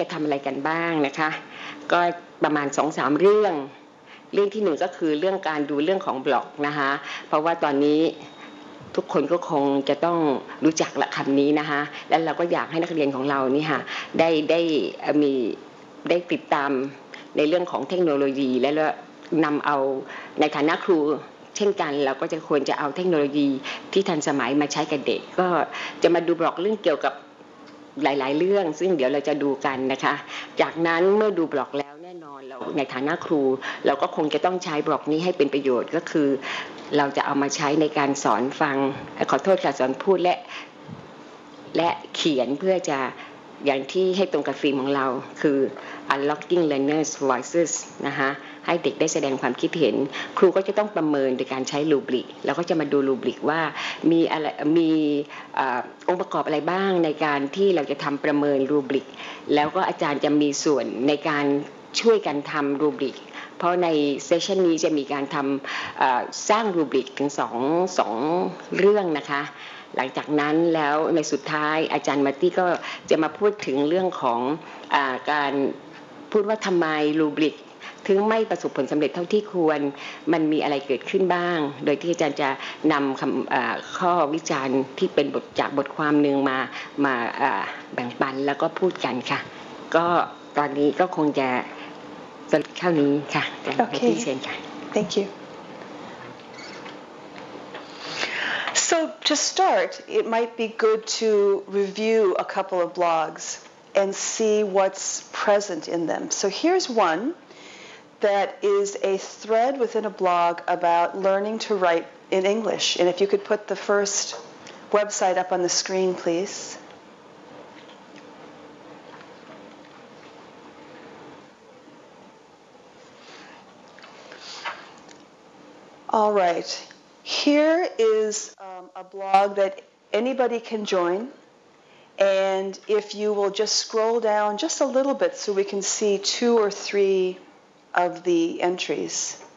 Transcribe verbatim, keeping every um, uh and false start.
จะทำอะไรกันบ้างนะคะก็ประมาณ สองถึงสาม เรื่องเรื่องที่หนึ่งก็คือเรื่องการดูเรื่องของบล็อกนะคะเพราะว่าตอนนี้ทุกคนก็คงจะต้องรู้จักละคำนี้นะคะแล้วเราก็อยากให้นักเรียนของเรานี่ค่ะได้ได้มีได้ติดตามในเรื่องของเทคโนโลยีและนำเอาในฐานะครูเช่นกันเราก็จะควรจะเอาเทคโนโลยีที่ทันสมัยมาใช้กับเด็กก็จะมาดูบล็อกเรื่องเกี่ยวกับหลายๆเรื่องซึ่งเดี๋ยวเราจะดูกันนะคะจากนั้นเมื่อดูบล็อกแล้วแน่นอนเราในฐานะครูเราก็คงจะต้องใช้บล็อกนี้ให้เป็นประโยชน์ก็คือเราจะเอามาใช้ในการสอนฟังขอโทษค่ะสอนพูดและและเขียนเพื่อจะอย่างที่ให้ตรงกับฟิล์มของเราคือ unlocking learners voices นะคะให้เด็กได้แสดงความคิดเห็นครูก็จะต้องประเมินโดยการใช้รูบริกแล้วก็จะมาดูรูบริกว่ามีอะไรมีองค์ประกอบอะไรบ้างในการที่เราจะทำประเมินรูบริกแล้วก็อาจารย์จะมีส่วนในการช่วยกันทำรูบริกเพราะในเซสชันนี้จะมีการทำสร้างรูบริกถึงสองสองเรื่องนะคะหลังจากนั้นแล้วในสุดท้ายอาจารย์มาร์ตี้ก็จะมาพูดถึงเรื่องของอ่าการพูดว่าทำไมรูบริกถึงไม่ประสบผลสำเร็จเท่าที่ควรมันมีอะไรเกิดขึ้นบ้างโดยที่อาจารย์จะนำคำข้อวิจารณ์ที่เป็นบทจากบทความหนึ่งมามาแบ่งปันแล้วก็พูดกันค่ะก็ตอนนี้ก็คงจะเท่านี้ค่ะอาจารย์ที่เชิญค่ะ Thank you. So to start, it might be good to review a couple of blogs and see what's present in them. So here's one that is a thread within a blog about learning to write in English. And if you could put the first website up on the screen, please. All right. Here is um, a blog that anybody can join. And if you will just scroll down just a little bit so we can see two or three of the entries.